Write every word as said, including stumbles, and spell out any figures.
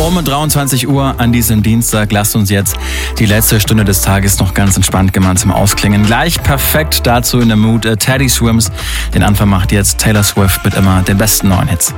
Um dreiundzwanzig Uhr an diesem Dienstag lasst uns jetzt die letzte Stunde des Tages noch ganz entspannt gemeinsam ausklingen. Gleich perfekt dazu in der Mood äh, Teddy Swims. Den Anfang macht jetzt Taylor Swift mit immer den besten neuen Hits.